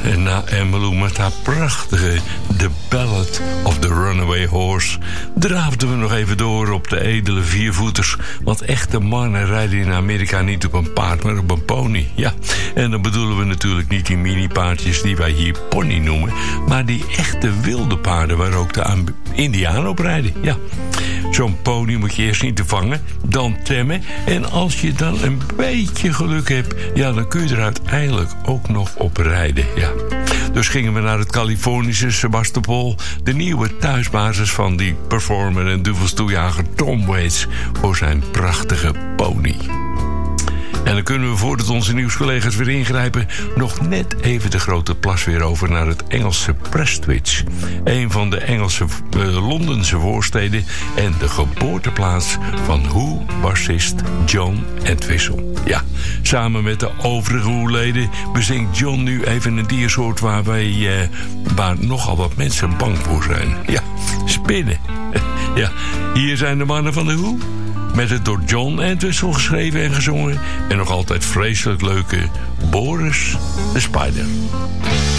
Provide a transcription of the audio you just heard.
En na Emmylou met haar prachtige The Ballad of the Runaway Horse draafden we nog even door op de edele viervoeters. Want echte mannen rijden in Amerika niet op een paard, maar op een pony. Ja, en dan bedoelen we natuurlijk niet die mini-paardjes die wij hier pony noemen, maar die echte wilde paarden waar ook de Indianen op rijden. Ja, zo'n pony moet je eerst niet te vangen, dan temmen. En als je dan een beetje geluk hebt, ja, dan kun je er uiteindelijk ook nog op rijden. Ja. Dus gingen we naar het Californische Sebastopol, de nieuwe thuisbasis van die performer en duvelstoejager Tom Waits, voor zijn prachtige pony. En dan kunnen we, voordat onze nieuwscollega's weer ingrijpen, nog net even de grote plas weer over naar het Engelse Prestwich. Een van de Engelse Londense voorsteden en de geboorteplaats van Who-bassist John Entwistle. Ja, samen met de overige Who-leden bezingt John nu even een diersoort waar nogal wat mensen bang voor zijn. Ja, spinnen. Ja, hier zijn de mannen van de Who, met het door John Entwistle geschreven en gezongen en nog altijd vreselijk leuke Boris the Spider.